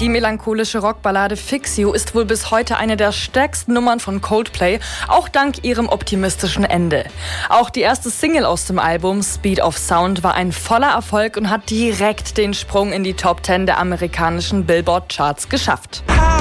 Die melancholische Rockballade Fix You ist wohl bis heute eine der stärksten Nummern von Coldplay, auch dank ihrem optimistischen Ende. Auch die erste Single aus dem Album, Speed of Sound, war ein voller Erfolg und hat direkt den Sprung in die Top 10 der amerikanischen Billboard-Charts geschafft.